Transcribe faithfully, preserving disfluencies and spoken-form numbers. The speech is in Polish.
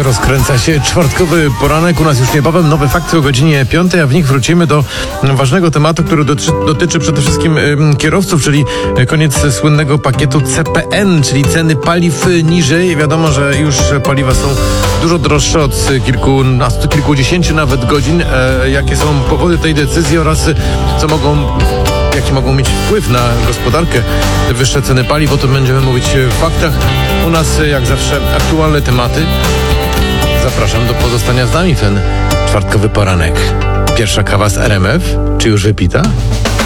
Rozkręca się czwartkowy poranek, u nas już niebawem nowe fakty o godzinie piątej, a w nich wrócimy do ważnego tematu, który dotyczy, dotyczy przede wszystkim y, kierowców, czyli koniec słynnego pakietu C P N, czyli ceny paliw niżej. Wiadomo, że już paliwa są dużo droższe od kilkunastu, kilkudziesięciu nawet godzin. E, jakie są powody tej decyzji oraz co mogą... jaki mogą mieć wpływ na gospodarkę te wyższe ceny paliw, o tym będziemy mówić w faktach. U nas jak zawsze aktualne tematy. Zapraszam do pozostania z nami w ten czwartkowy poranek. Pierwsza kawa z R M F, czy już wypita?